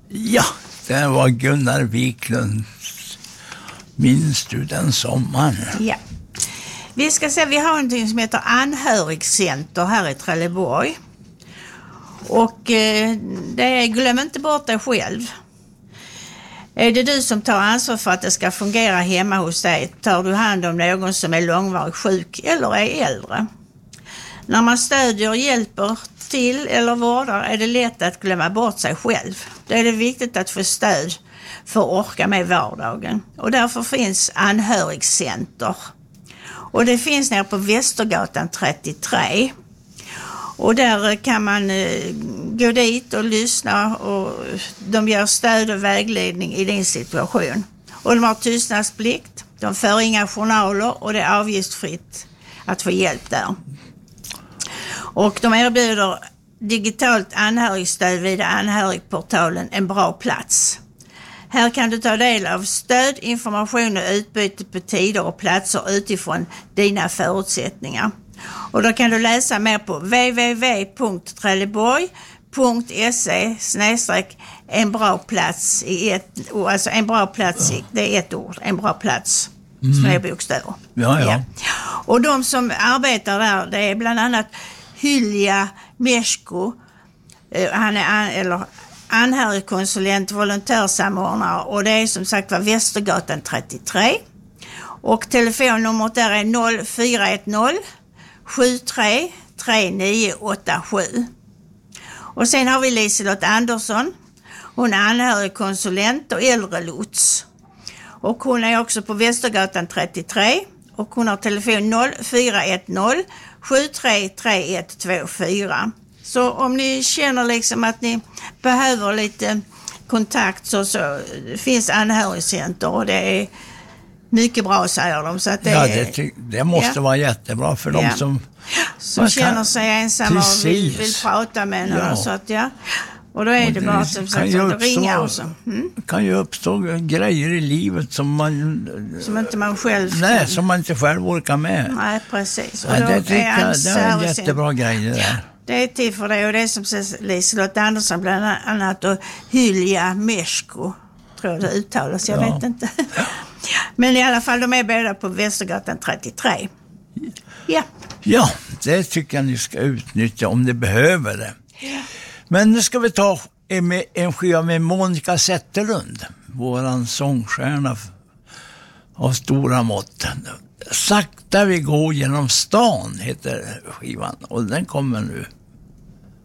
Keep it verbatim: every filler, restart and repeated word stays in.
Ja, det var Gunnar Wiklund. Minns du den sommaren? Ja. Vi ska se, vi har någonting som heter Anhörigcenter här i Trelleborg. Och eh, det är, glöm inte bort dig själv. Är det du som tar ansvar för att det ska fungera hemma hos dig, tar du hand om någon som är långvarigt sjuk eller är äldre. När man stödjer och hjälper till eller vårdar är det lätt att glömma bort sig själv. Då är det viktigt att få stöd för att orka med vardagen. Och därför finns Anhörigcenter. Och det finns nere på Västergatan trettiotre. Och där kan man eh, gå dit och lyssna, och de gör stöd och vägledning i din situation. Och de har tystnadsplikt, de för inga journaler och det är avgiftsfritt att få hjälp där. Och de erbjuder digitalt anhörigstöd vid anhörigportalen En bra plats. Här kan du ta del av stöd, information och utbyte på tider och platser utifrån dina förutsättningar. Och då kan du läsa mer på w w w punkt trelleborg punkt se snedstreck en bra plats i ett, alltså en bra plats i, det är ett ord, en bra plats, mm. som är bokstäver. Ja, ja. Ja. Och de som arbetar där, det är bland annat Hylja Mesko, han är an, eller anhörigkonsulent, volontärsamordnare, och det är som sagt var Västergatan trettiotre. Och telefonnumret där är noll fyra ett noll sju tre tre nio åtta sju. Och sen har vi Liselott Andersson. Hon är anhörigkonsulent och äldrelots. Och hon är också på Västergatan trettiotre. Och hon har telefon noll fyra ett noll sju tre tre ett två fyra. Så om ni känner liksom att ni behöver lite kontakt, så, så finns Anhörigcenter, och det är mycket bra, säger de. Så att det, ja, det, ty- det måste ja. vara jättebra för ja. de som... Som känner kan, sig ensamma precis. och vill, vill prata med någon. Ja. Så att, ja. Och då är och det, det bara som sagt att ringa och så. Mm. Det kan ju uppstå grejer i livet som man... Som inte man själv... Nej, kan. som man inte själv orkar med. Nej, precis. Och ja, det, tycker, är det är en jättebra grej det där. Det är till för det, och det är som Liselott Andersson bland annat, och Hylja Mesko, tror jag det uttalas, jag ja. vet inte. Men i alla fall, de är båda på Västergatan trettiotre. Ja. Ja, det tycker jag ni ska utnyttja om ni behöver det. Ja. Men nu ska vi ta en, en skiva med Monica Zetterlund, våran sångstjärna av stora mått. Sakta vi går genom stan heter skivan, och den kommer nu.